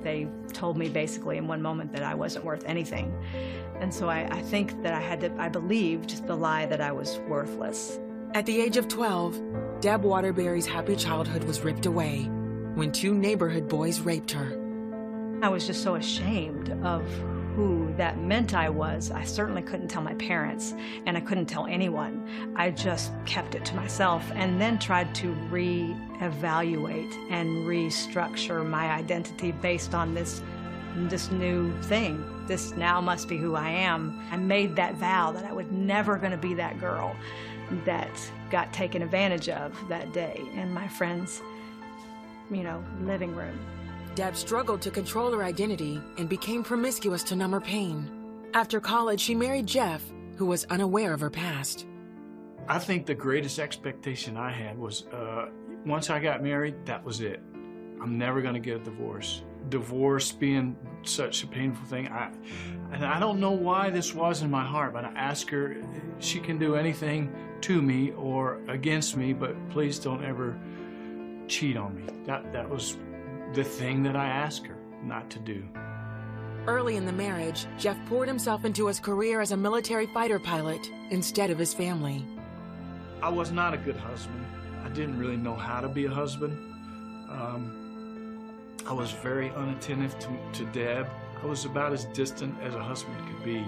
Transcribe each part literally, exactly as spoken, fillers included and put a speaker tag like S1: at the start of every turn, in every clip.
S1: They told me basically in one moment that I wasn't worth anything. And so I, I think that I had to, I believed the lie that I was worthless.
S2: At the age of twelve, Deb Waterbury's happy childhood was ripped away when two neighborhood boys raped her.
S1: I was just so ashamed of who that meant I was. I certainly couldn't tell my parents, and I couldn't tell anyone. I just kept it to myself and then tried to re-evaluate and restructure my identity based on this, this new thing. This now must be who I am. I made that vow that I was never going to be that girl that got taken advantage of that day in my friend's, you know, living room.
S2: Deb struggled to control her identity and became promiscuous to numb her pain. After college, she married Jeff, who was unaware of her past.
S3: I think the greatest expectation I had was, uh, once I got married, that was it. I'm never gonna get a divorce. Divorce being such a painful thing, I, and I don't know why this was in my heart, but I asked her, she can do anything to me or against me, but please don't ever cheat on me. That, that was the thing that I asked her not to do.
S2: Early in the marriage, Jeff poured himself into his career as a military fighter pilot instead of his family.
S3: I was not a good husband. I didn't really know how to be a husband. Um, I was very unattentive to, to Deb. I was about as distant as a husband could be.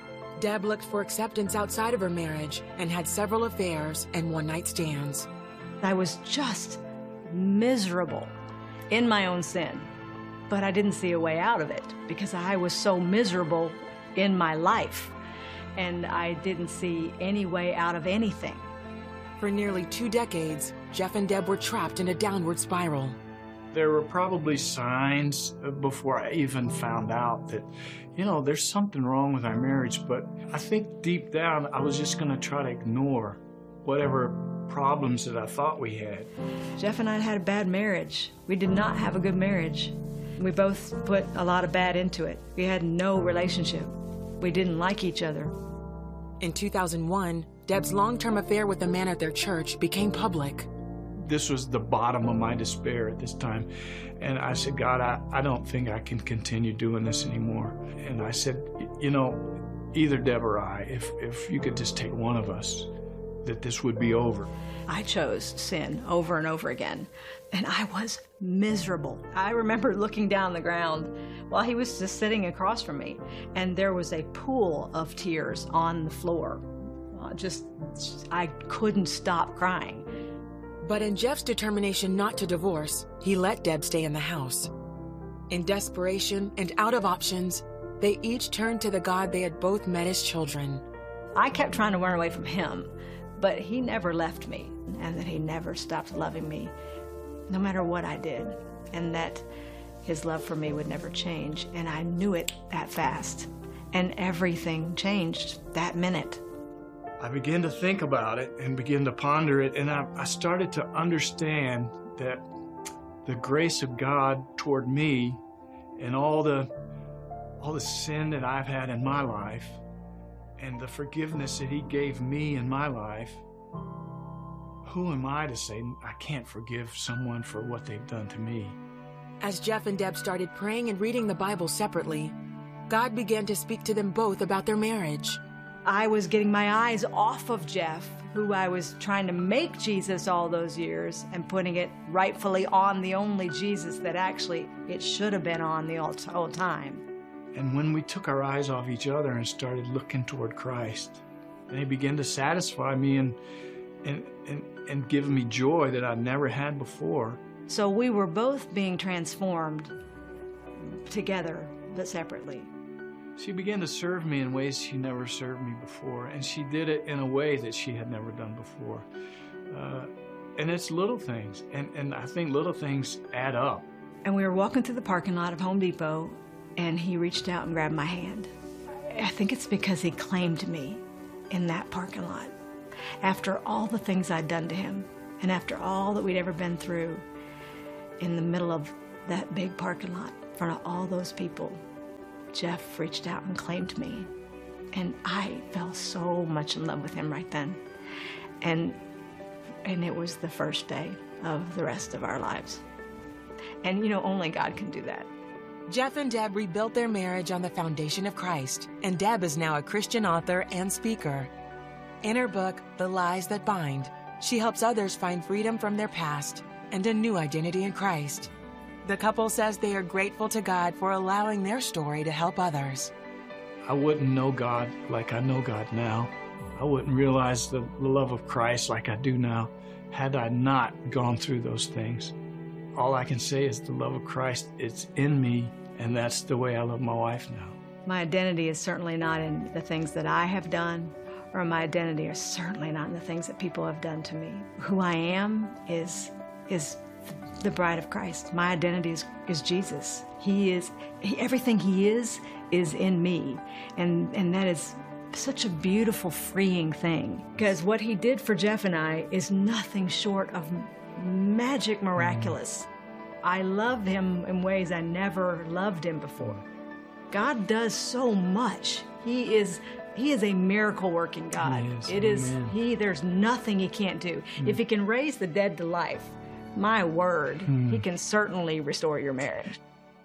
S2: Deb looked for acceptance outside of her marriage and had several affairs and one-night stands.
S1: I was just miserable in my own sin, but I didn't see a way out of it because I was so miserable in my life, and I didn't see any way out of anything.
S2: For nearly two decades, Jeff and Deb were trapped in a downward spiral.
S3: There were probably signs before I even found out that, you know, there's something wrong with our marriage, but I think deep down I was just gonna try to ignore whatever problems that I thought we had.
S1: Jeff and I had a bad marriage. We did not have a good marriage. We both put a lot of bad into it. We had no relationship. We didn't like each other.
S2: In two thousand one, Deb's long-term affair with a man at their church became public.
S3: This was the bottom of my despair at this time. And I said, God, I, I don't think I can continue doing this anymore. And I said, you know, either Deb or I, if, if you could just take one of us, that this would be over.
S1: I chose sin over and over again, and I was miserable. I remember looking down the ground while he was just sitting across from me, and there was a pool of tears on the floor. Uh, just, I couldn't stop crying.
S2: But in Jeff's determination not to divorce, he let Deb stay in the house. In desperation and out of options, they each turned to the God they had both met as children.
S1: I kept trying to run away from him, but he never left me, and that he never stopped loving me, no matter what I did, and that his love for me would never change. And I knew it that fast, and everything changed that minute.
S3: I began to think about it and begin to ponder it, and I, I started to understand that the grace of God toward me and all the, all the sin that I've had in my life and the forgiveness that he gave me in my life, who am I to say I can't forgive someone for what they've done to me?
S2: As Jeff and Deb started praying and reading the Bible separately, God began to speak to them both about their marriage.
S1: I was getting my eyes off of Jeff, who I was trying to make Jesus all those years, and putting it rightfully on the only Jesus that actually it should have been on the whole time.
S3: And when we took our eyes off each other and started looking toward Christ, they began to satisfy me and, and, and, and give me joy that I'd never had before.
S1: So we were both being transformed together, but separately.
S3: She began to serve me in ways she never served me before, and she did it in a way that she had never done before. Uh, and it's little things, and, and I think little things add up.
S1: And we were walking through the parking lot of Home Depot, and he reached out and grabbed my hand. I think it's because he claimed me in that parking lot. After all the things I'd done to him, and after all that we'd ever been through, in the middle of that big parking lot, in front of all those people, Jeff reached out and claimed me. And I fell so much in love with him right then. And, and it was the first day of the rest of our lives. And you know, only God can do that.
S2: Jeff and Deb rebuilt their marriage on the foundation of Christ, and Deb is now a Christian author and speaker. In her book, The Lies That Bind, she helps others find freedom from their past and a new identity in Christ. The couple says they are grateful to God for allowing their story to help others.
S3: I wouldn't know God like I know God now. I wouldn't realize the, the love of Christ like I do now had I not gone through those things. All I can say is the love of Christ, it's in me, and that's the way I love my wife now.
S1: My identity is certainly not in the things that I have done, or my identity is certainly not in the things that people have done to me. Who I am is, is the bride of Christ. My identity is, is Jesus. He is, he, everything he is, is in me. And, and that is such a beautiful, freeing thing. Because what he did for Jeff and I is nothing short of magic miraculous. I love him in ways I never loved him before. God does so much. He is he is a miracle working God.
S3: He is.
S1: It is
S3: Amen.
S1: he there's nothing he can't do. Mm. If he can raise the dead to life, my word, mm. he can certainly restore your marriage.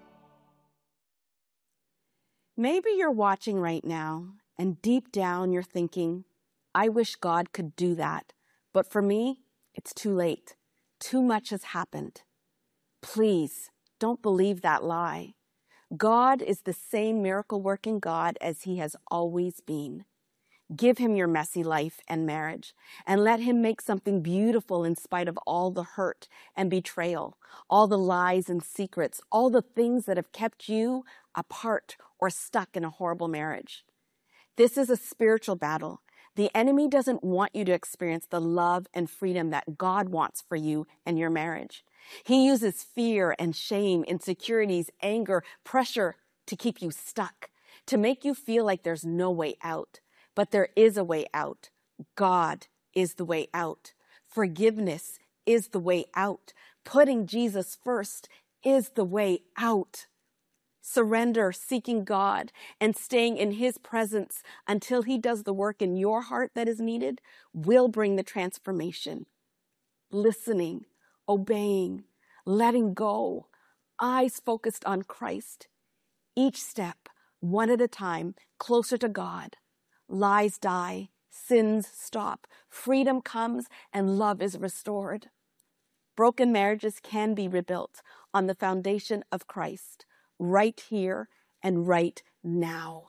S4: Maybe you're watching right now and deep down you're thinking, I wish God could do that. But for me, it's too late. Too much has happened. Please, don't believe that lie. God is the same miracle-working God as he has always been. Give him your messy life and marriage, and let him make something beautiful in spite of all the hurt and betrayal, all the lies and secrets, all the things that have kept you apart or stuck in a horrible marriage. This is a spiritual battle. The enemy doesn't want you to experience the love and freedom that God wants for you and your marriage. He uses fear and shame, insecurities, anger, pressure to keep you stuck, to make you feel like there's no way out. But there is a way out. God is the way out. Forgiveness is the way out. Putting Jesus first is the way out. Surrender, seeking God, and staying in his presence until he does the work in your heart that is needed will bring the transformation. Listening, obeying, letting go, eyes focused on Christ. Each step, one at a time, closer to God. Lies die, sins stop, freedom comes, and love is restored. Broken marriages can be rebuilt on the foundation of Christ, right here and right now.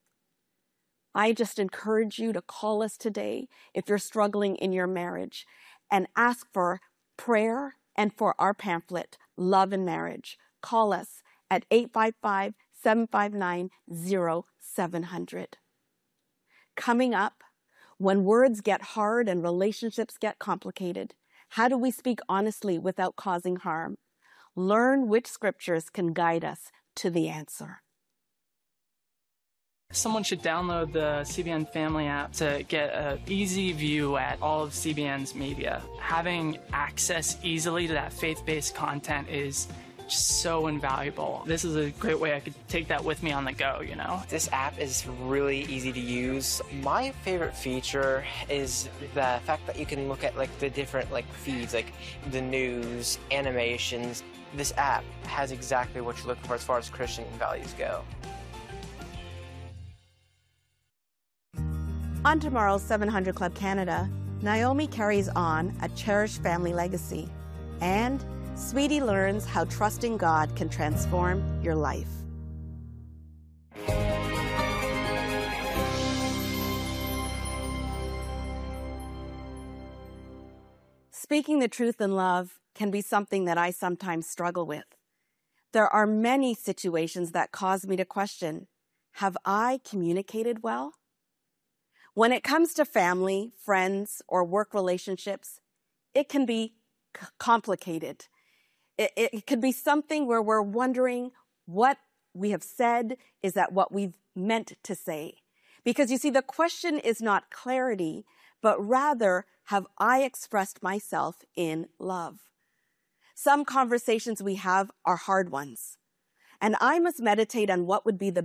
S4: I just encourage you to call us today if you're struggling in your marriage and ask for prayer and for our pamphlet, Love and Marriage. Call us at eight five five, seven five nine, zero seven zero zero. Coming up, when words get hard and relationships get complicated, how do we speak honestly without causing harm? Learn which scriptures can guide us to the answer.
S5: Someone should download the C B N Family app to get an easy view at all of C B N's media. Having access easily to that faith-based content is just so invaluable. This is a great way I could take that with me on the go, you know?
S6: This app is really easy to use. My favorite feature is the fact that you can look at like the different like feeds, like the news, animations. This app has exactly what you're looking for as far as Christian values go.
S4: On tomorrow's seven hundred Club Canada, Naomi carries on a cherished family legacy, and Sweetie learns how trusting God can transform your life. Speaking the truth in love can be something that I sometimes struggle with. There are many situations that cause me to question, have I communicated well? When it comes to family, friends, or work relationships, it can be c- complicated. It, it could be something where we're wondering what we have said, is that what we've meant to say? Because you see, the question is not clarity, but rather, have I expressed myself in love? Some conversations we have are hard ones, and I must meditate on what would be the